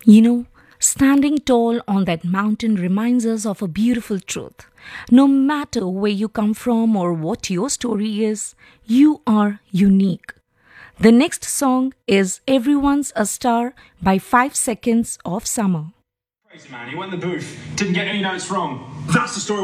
You know, standing tall on that mountain reminds us of a beautiful truth. No matter where you come from or what your story is, you are unique. The next song is Everyone's a Star by 5 Seconds of Summer. Crazy man, he went in the booth, didn't get any notes wrong. That's the story.